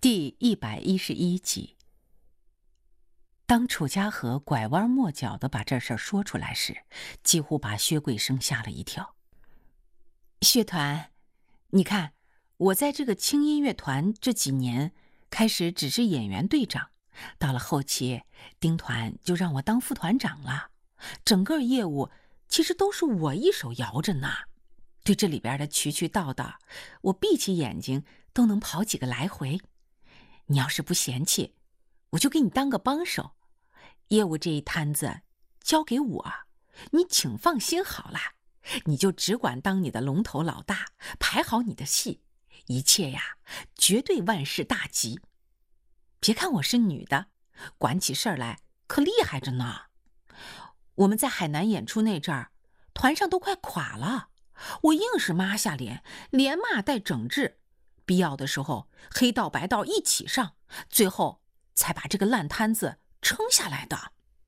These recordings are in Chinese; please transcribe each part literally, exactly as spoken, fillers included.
第一百一十一集。当楚家和拐弯抹角地把这事儿说出来时，几乎把薛贵生吓了一跳。薛团，你看，我在这个轻音乐团这几年，开始只是演员队长，到了后期，丁团就让我当副团长了，整个业务其实都是我一手摇着呢。对这里边的渠渠道道，我闭起眼睛都能跑几个来回。你要是不嫌弃，我就给你当个帮手，业务这一摊子交给我，你请放心好了，你就只管当你的龙头老大，排好你的戏，一切呀绝对万事大吉。别看我是女的，管起事儿来可厉害着呢。我们在海南演出那阵儿，团上都快垮了，我硬是抹下脸，连骂带整治，必要的时候黑道白道一起上，最后才把这个烂摊子撑下来的。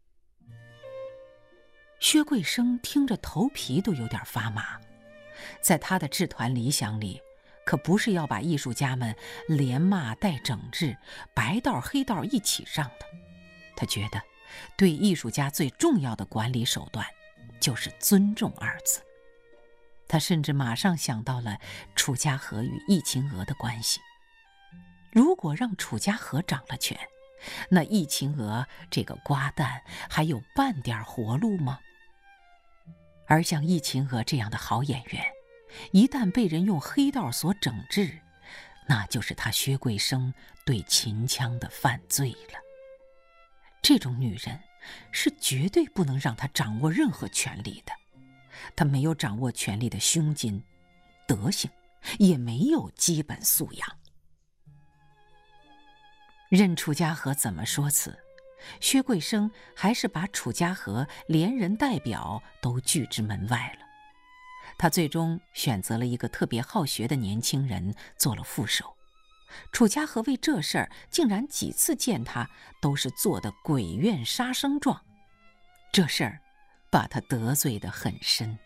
薛贵生听着头皮都有点发麻，在他的制团理想里，可不是要把艺术家们连骂带整治，白道黑道一起上的。他觉得对艺术家最重要的管理手段就是尊重二字。他甚至马上想到了楚家和与易秦娥的关系。如果让楚家和掌了权，那易秦娥这个瓜蛋还有半点活路吗？而像易秦娥这样的好演员，一旦被人用黑道所整治，那就是他薛贵生对秦腔的犯罪了。这种女人是绝对不能让她掌握任何权力的。她没有掌握权力的胸襟、德行，也没有基本素养。任楚家和怎么说辞，薛贵生还是把楚家和连人代表都拒之门外了。他最终选择了一个特别好学的年轻人做了副手。楚家和为这事儿竟然几次见他都是做的鬼怨杀生状，这事儿把他得罪得很深。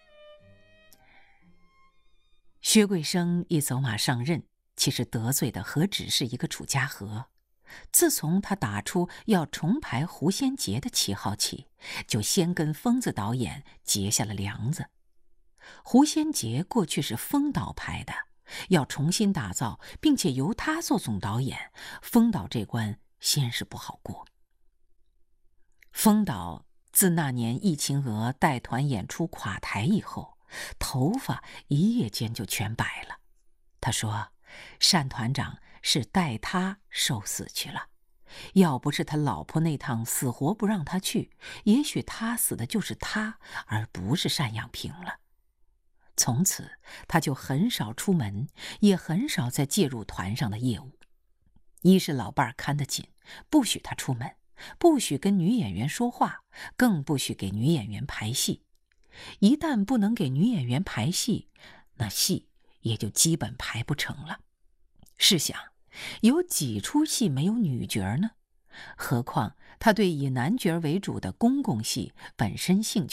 薛贵生一走马上任，其实得罪的何止是一个楚家和。自从他打出要重排狐仙节的旗号起，就先跟疯子导演结下了梁子。狐仙节过去是疯导拍的，要重新打造，并且由他做总导演，疯导这关先是不好过。疯导自那年易秦娥带团演出垮台以后，头发一夜间就全白了。他说单团长是带他受死去了，要不是他老婆那趟死活不让他去，也许他死的就是他，而不是单养平了。从此他就很少出门，也很少再介入团上的业务。一是老伴儿看得紧，不许他出门，不许跟女演员说话，更不许给女演员排戏。一旦不能给女演员排戏，那戏也就基本排不成了。试想，有几出戏没有女角呢？何况他对以男角为主的公共戏本身兴趣